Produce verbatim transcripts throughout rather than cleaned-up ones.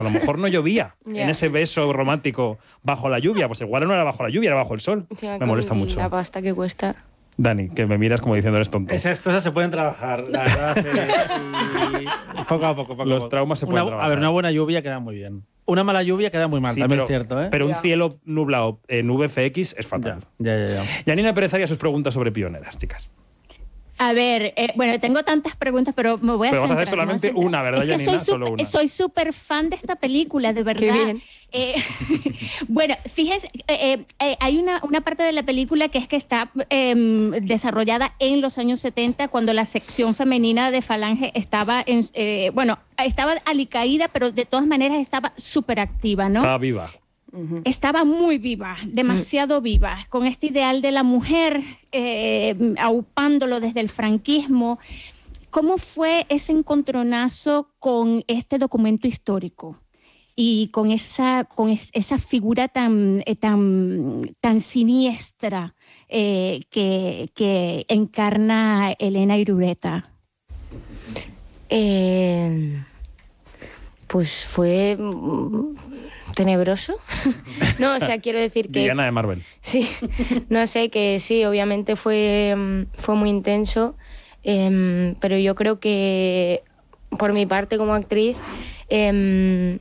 A lo mejor no llovía Ya. en ese beso romántico bajo la lluvia. Pues igual no era bajo la lluvia, era bajo el sol. Encima Me con molesta mucho. La pasta que cuesta. Dani, que me miras como diciendo eres tonto. Esas cosas se pueden trabajar, la verdad. eh, y poco a poco, poco Los a poco. traumas se pueden Una- trabajar. A ver, una buena lluvia queda muy bien. Una mala lluvia queda muy mal, Sí, también pero, es cierto, ¿eh? pero un Ya. cielo nublado en V F X es fatal. Ya, ya, ya. ya. Yanina Pérez Arias, sus preguntas sobre pioneras, chicas. A ver, eh, bueno, tengo tantas preguntas, pero me voy a Pero vas a hacer centrar, me voy a solamente centrar. una, ¿verdad, Es que Yanina? soy Solo súper- una. soy súper fan de esta película, de verdad. Qué bien. Eh, bueno, fíjese, eh, eh, eh, hay una, una parte de la película que es que está eh, desarrollada en los años setenta, cuando la sección femenina de Falange estaba, en, eh, bueno, estaba alicaída, pero de todas maneras estaba súper activa, ¿no? Estaba viva. Estaba muy viva, demasiado viva, con este ideal de la mujer, eh, aupándolo desde el franquismo. ¿Cómo fue ese encontronazo con este documento histórico y con esa, con es- esa figura tan, eh, tan, tan siniestra eh, que, que encarna Elena Irureta? Eh, pues fue mm, tenebroso. No, o sea, quiero decir que... Diana de Marvel. Sí, no sé, que sí, obviamente fue, mm, fue muy intenso, em, pero yo creo que por mi parte como actriz em,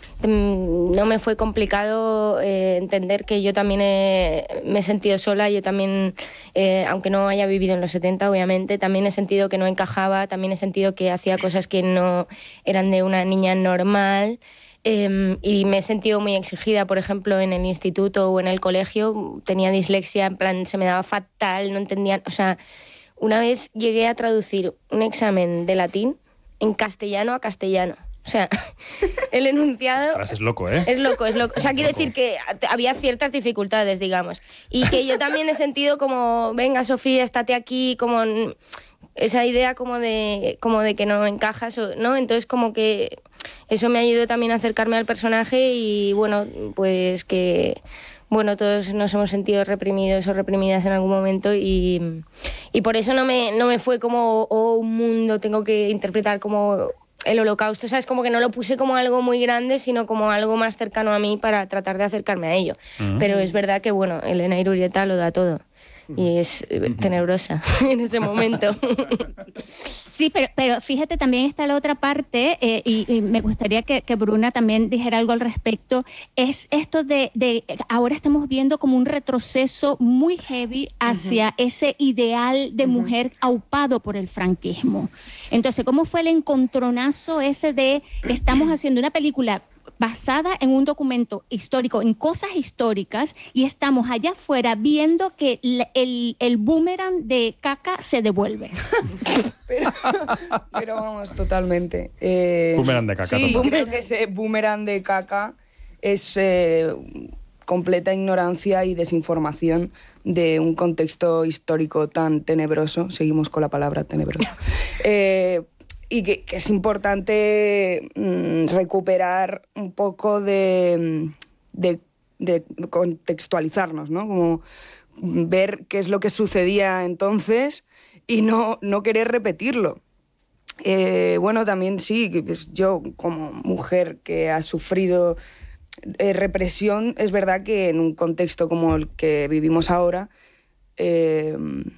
em, no me fue complicado eh, entender que yo también he- me he sentido sola, yo también, eh, aunque no haya vivido en los setenta, obviamente, también he sentido que no encajaba, también he sentido que hacía cosas que no eran de una niña normal. Eh, y me he sentido muy exigida, por ejemplo, en el instituto o en el colegio. Tenía dislexia, en plan, se me daba fatal, no entendía. O sea, una vez llegué a traducir un examen de latín en castellano a castellano. O sea, el enunciado... Ostras, es loco, ¿eh? Es loco, es loco. O sea, quiero decir que había ciertas dificultades, digamos. Y que yo también he sentido como, venga, Sofía, estate aquí, como n- esa idea como de, como de que no encajas, o- ¿no? Entonces, como que eso me ayudó también a acercarme al personaje y, bueno, pues que... Bueno, todos nos hemos sentido reprimidos o reprimidas en algún momento y, y por eso no me, no me fue como, oh, un mundo, tengo que interpretar como el holocausto, ¿sabes? Como que no lo puse como algo muy grande, sino como algo más cercano a mí para tratar de acercarme a ello. Mm. Pero es verdad que, bueno, Elena Irureta lo da todo y es eh, tenebrosa en ese momento. Sí, pero, pero fíjate, también está la otra parte, eh, y, y me gustaría que, que Bruna también dijera algo al respecto, es esto de, de ahora estamos viendo como un retroceso muy heavy hacia ese ideal de mujer aupado por el franquismo. Entonces, ¿cómo fue el encontronazo ese de estamos haciendo una película basada en un documento histórico, en cosas históricas, y estamos allá afuera viendo que la- el, el boomerang de caca se devuelve? Pero, pero vamos, totalmente. Eh, Boomerang de caca, Sí, total. creo que ese boomerang de caca es eh, completa ignorancia y desinformación de un contexto histórico tan tenebroso. Seguimos con la palabra tenebroso. Eh, y que, que es importante mm, recuperar un poco de, de, de contextualizarnos, ¿no? Como ver qué es lo que sucedía entonces y no, no querer repetirlo. Eh, bueno, también sí, que, pues, yo como mujer que ha sufrido eh, represión, es verdad que en un contexto como el que vivimos ahora, eh,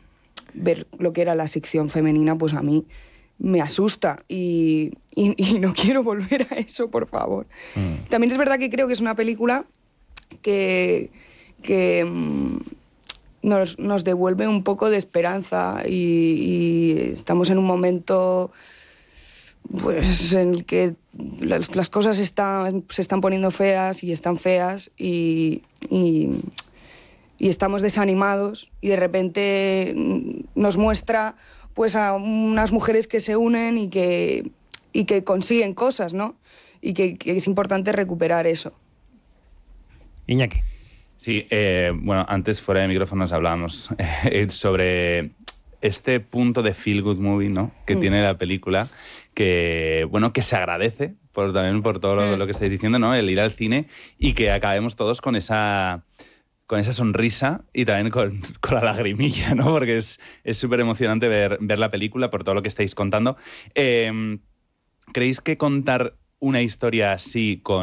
ver lo que era la sección femenina, pues a mí me asusta y, y- y no quiero volver a eso, por favor. Mm. También es verdad que creo que es una película que, que mm, nos, nos devuelve un poco de esperanza y, y estamos en un momento pues, en el que las, las cosas están, se están poniendo feas y están feas y, y, y estamos desanimados y de repente mm, nos muestra pues, a unas mujeres que se unen y que, y que consiguen cosas, ¿no? Y que, que es importante recuperar eso. Iñaki. Sí, eh, bueno, antes fuera de micrófonos hablábamos eh, sobre este punto de feel good movie, ¿no? Que Mm. tiene la película, que bueno, que se agradece por, también por todo lo, Mm. lo que estáis diciendo, ¿no? El ir al cine y que acabemos todos con esa con esa sonrisa y también con, con la lagrimilla, ¿no? Porque es es súper emocionante ver, ver la película por todo lo que estáis contando. Eh, ¿Creéis que contar una historia así con